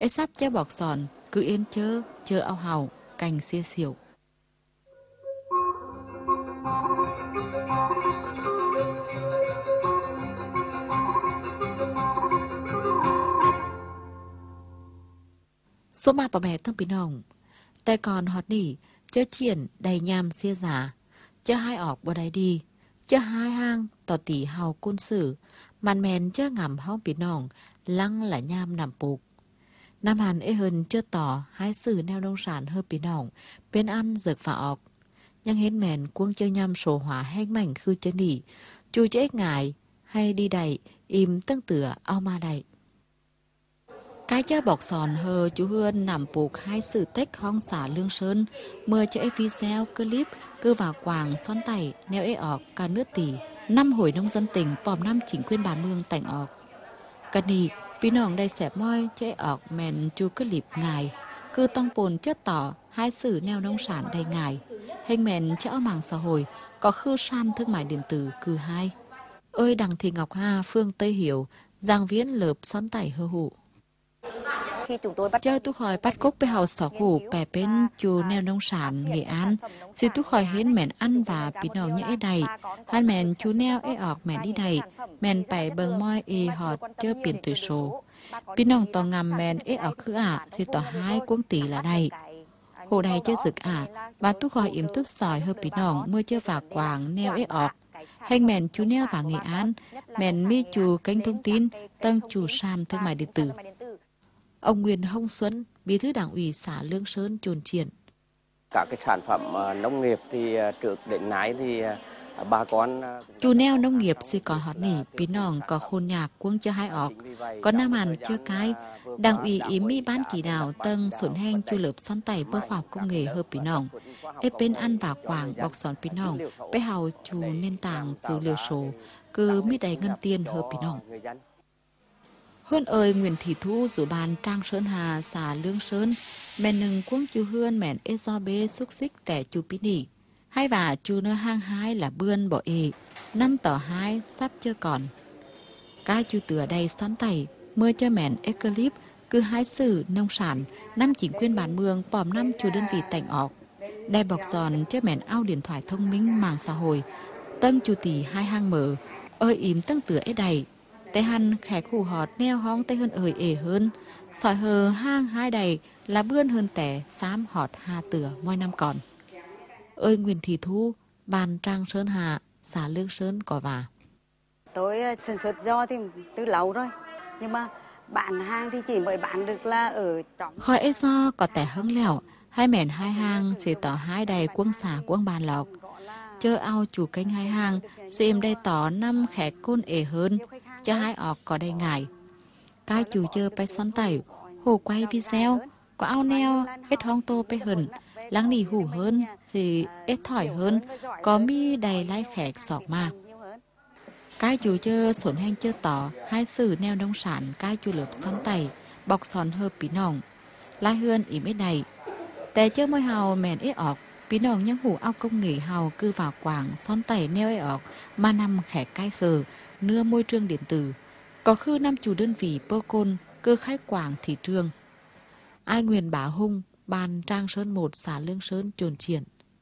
ấy sắp chơi bọc sòn cứ yên chơ ao hào cành xia xỉu số mà bà mẹ thâm bí nòng tay còn hot nỉ chơ triển đầy nham xia giả chơ hai ọc bờ đáy đi chơ hai hang tỏ tỉ hào côn sử màn mèn chơ ngầm hong bí nòng lăng là nham nằm bục Nam Hàn ế hơn chơ tỏ hai sử neo nông sản hơi bí nòng bên ăn rực và ọc nhưng hến mèn cuông chơ nham sổ hỏa hanh mảnh khư chơ nỉ chu chơ ếch ngài hay đi đẩy im tăng tửa ao ma đẩy cái chơ bọc sòn hờ chú Hươn nằm buộc hai sự tích hong xả lương sơn mưa cho video clip cứ vào quàng son tẩy neo ế ọc cả nước tỷ năm hồi nông dân tỉnh bòm năm chính quyền bản mương tảnh ọc cả nì bí nòng đây xẹp môi cho ế ọc mèn chú clip ngài cứ tông bồn chất tỏ hai sự neo nông sản đầy ngài hình mèn cho mảng xã hội có khư san thương mại điện tử cư hai ơi đằng thị Ngọc Hà phương Tây Hiểu giang viễn lợp son tẩy hơ hụ khi chúng tôi bắt chơi tu khỏi bắt cúc với hào sọ hủ bè bên chùa neo nông sản Nghệ An xin tu khỏi hến mèn ăn và bí nòng những ế đầy han mèn chú neo ế ọc mèn đi đầy mèn bày bừng môi y họt chơi biển tuổi số bí nòng tò ngầm mèn ế ọc khứ xin tỏ hai cuống tỷ là đầy hồ đầy chơi sực và tu khỏi yếm túp sỏi hơi bí nòng mưa chơi vào quàng neo ế ọc hành mèn chú neo vào Nghệ An mèn mi chù kênh thông tin tân chù san thương mại điện tử. Ông Nguyễn Hồng Xuân, bí thư đảng ủy xã Lương Sơn chồn triển. Các cái sản phẩm nông nghiệp thì trước đến nay thì bà con chú neo nông nghiệp si còn hót nỉ bí nòng có khôn nhạc quân cho hai ọc có nam hàn chưa cái đảng ủy ý mi ban chỉ đạo tân xuẩn heng chu lợp son tẩy bơ khoa học công nghệ hợp bí nòng ép bên ăn và quảng bọc sòn bí nòng bé hào chú nền tảng dữ liệu số cứ mi đầy ngân tiền hợp bí nòng. Hươn ơi Nguyễn Thị Thu rủ bàn Trang Sơn Hà xã Lương Sơn mèn nừng cuống chú Hươn mèn ê do bê xúc xích tẻ chú bí nỉ hai và chú nơi hang hai là bươn bỏ ê năm tỏ hai sắp chưa còn cái chú tựa đầy son tẩy mưa cho mèn ê clip cứ hai sử nông sản năm chính quyền bản mương bòm năm chú đơn vị tảnh ọc đai bọc giòn cho mèn ao điện thoại thông minh mạng xã hội tân chú tỷ hai hang mở ơi ím tăng tựa ế đầy Tê hăn khẽ khủ họt neo hóng tê hơn ơi ế hơn sỏi hờ hang hai đầy là bươn hơn tẻ xám họt hà tửa mỗi năm còn ơi Nguyễn Thị Thu bàn Trang Sơn Hà xã Lương Sơn có vả tôi sản xuất do thì từ lâu rồi nhưng mà bạn hang thì chỉ mới bán được là ở trong khỏi ế do có tẻ hứng lẻo hai mẻn hai hang sẽ tỏ hai đầy quân xả quân bàn lọc chơ ao chủ kênh hai hang rồi em đây tỏ năm khẽ côn ế hơn cho hai ọc có đầy ngài cái chủ chơ bay son tẩy hồ quay video có ao neo hết hong tô bay hẩn lắng nỉ hủ hơn thì ít thỏi hơn có mi đầy lai khẽ sọc mà cái chủ chơ sổn hanh chơ tỏ hai sử neo nông sản cái chủ lợp son tẩy bọc sòn hợp bí nòng lai hươn ỉm ít đầy tè chơ môi hào mèn ít ọc bí nòng nhang hủ ao công nghệ hào cư vào quảng son tẩy neo ít ọc mà nằm khẽ cai khờ nưa môi trường điện tử có khư năm chủ đơn vị pơ côn cơ khai quảng thị trường ai Nguyên Bá Hung ban Trang Sơn 1 xã Lương Sơn chồn triển.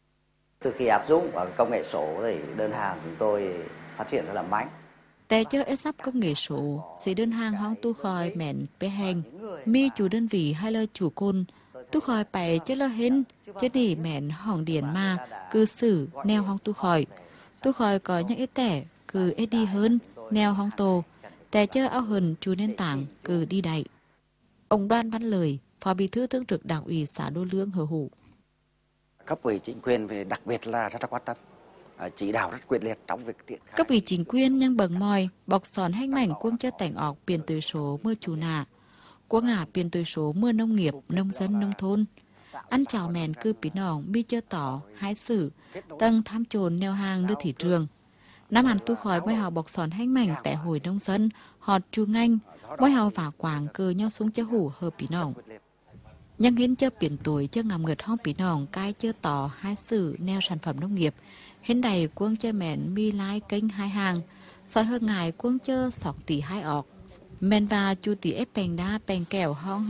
Từ khi áp dụng vào công nghệ số thì đơn hàng chúng tôi phát triển rất là mạnh. Tè chơ ép sắp công nghệ số sẽ đơn hàng hóng tu khỏi mẹn bê hành mi chủ đơn vị hay là chủ côn tu khỏi bày chơ lơ hên chơ nỉ mẹn hỏng điển mà cư xử neo hóng tu khỏi có những ít tẻ cư ít đi hơn neo hóng tô tè chơ ao hần chú nền tảng cư đi đậy. Ông Đoan Văn Lời Phó Bí thư Thường trực Đảng ủy xã Đô Lương hờ hủ. Cấp ủy chính quyền về đặc biệt là rất là quan tâm, chỉ đạo rất quyết liệt trong việc triển khai. Cấp ủy chính quyền nhưng bầng mòi bọc sòn hanh mảnh quân cho tảnh ọc biển tuổi số mưa chủ nà, quân biển tuổi số mưa nông nghiệp nông dân nông thôn, ăn chào mèn cư bí nòng bi chơ tỏ hái sử tăng tham trồn neo hàng đưa thị trường. Năm hàn tu khỏi mỗi hào bọc sòn hanh mảnh tại hồi nông dân họt chu nganh mỗi hào vả quảng cờ nhau xuống chơ hủ hợp bí nòng. Nhưng hiến chơ biển tuổi chơ ngầm ngợt hong bí nòng cái chơ tỏ hai sử neo sản phẩm nông nghiệp hiến đầy quân chơ mẹn mi lai kênh hai hàng soi hơn ngài quân chơ sọc tỷ hai ọc men và chu tỷ ép bèn đa bèn kèo hong